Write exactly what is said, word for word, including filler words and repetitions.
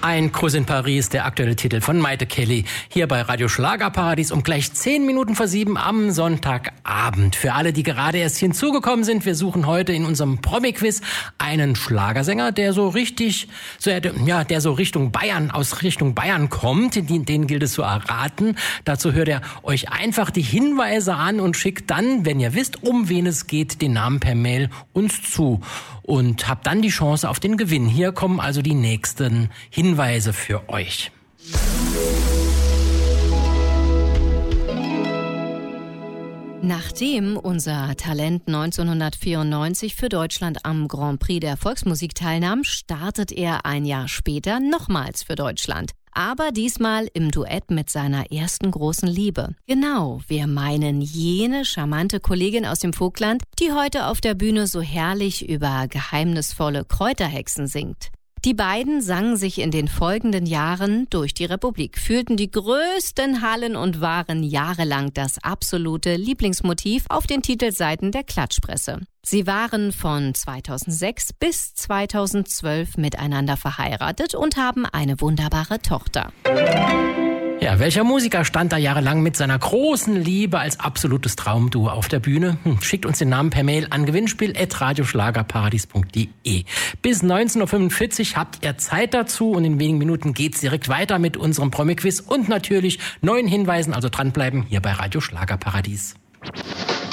Ein Kuss in Paris, der aktuelle Titel von Maite Kelly, hier bei Radio Schlagerparadies um gleich zehn Minuten vor sieben am Sonntagabend. Für alle, die gerade erst hinzugekommen sind, wir suchen heute in unserem Promi-Quiz einen Schlagersänger, der so richtig, so, ja, der so Richtung Bayern, aus Richtung Bayern kommt. Den, den gilt es zu erraten. Dazu hört er euch einfach die Hinweise an und schickt dann, wenn ihr wisst, um wen es geht, den Namen per Mail uns zu. Und habt dann die Chance auf den Gewinn. Hier kommen also die nächsten Hinweise für euch. Nachdem unser Talent neunzehnhundertvierundneunzig für Deutschland am Grand Prix der Volksmusik teilnahm, startet er ein Jahr später nochmals für Deutschland. Aber diesmal im Duett mit seiner ersten großen Liebe. Genau, wir meinen jene charmante Kollegin aus dem Vogtland, die heute auf der Bühne so herrlich über geheimnisvolle Kräuterhexen singt. Die beiden sangen sich in den folgenden Jahren durch die Republik, fühlten die größten Hallen und waren jahrelang das absolute Lieblingsmotiv auf den Titelseiten der Klatschpresse. Sie waren von zweitausendsechs bis zweitausendzwölf miteinander verheiratet und haben eine wunderbare Tochter. Ja, welcher Musiker stand da jahrelang mit seiner großen Liebe als absolutes Traumduo auf der Bühne? Hm, schickt uns den Namen per Mail an gewinnspiel at radioschlagerparadies punkt de. Bis neunzehn Uhr fünfundvierzig habt ihr Zeit dazu und in wenigen Minuten geht's direkt weiter mit unserem Promi-Quiz und natürlich neuen Hinweisen, also dranbleiben hier bei Radio Schlagerparadies.